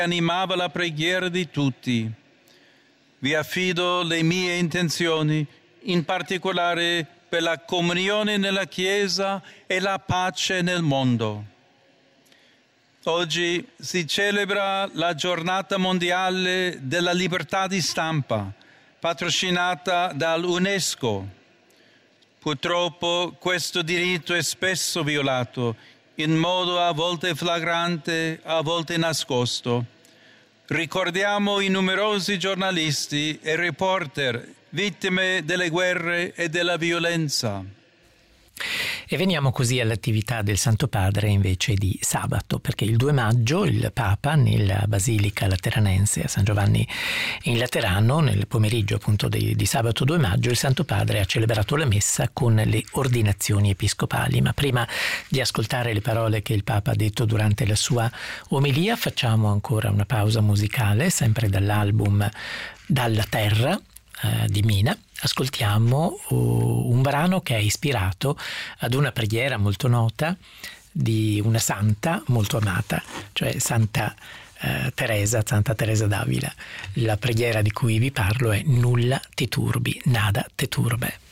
animava la preghiera di tutti. Vi affido le mie intenzioni, in particolare per la comunione nella Chiesa e la pace nel mondo. Oggi si celebra la Giornata Mondiale della Libertà di Stampa, patrocinata dall'UNESCO. Purtroppo questo diritto è spesso violato, in modo a volte flagrante, a volte nascosto. Ricordiamo i numerosi giornalisti e reporter vittime delle guerre e della violenza. E veniamo così all'attività del Santo Padre invece di sabato, perché il 2 maggio il Papa nella Basilica Lateranense a San Giovanni in Laterano, nel pomeriggio appunto di sabato 2 maggio, il Santo Padre ha celebrato la messa con le ordinazioni episcopali. Ma prima di ascoltare le parole che il Papa ha detto durante la sua omelia, facciamo ancora una pausa musicale, sempre dall'album Dalla Terra di Mina. Ascoltiamo un brano che è ispirato ad una preghiera molto nota di una santa molto amata, cioè Santa Teresa d'Avila. La preghiera di cui vi parlo è Nulla ti turbi, nada te turbe.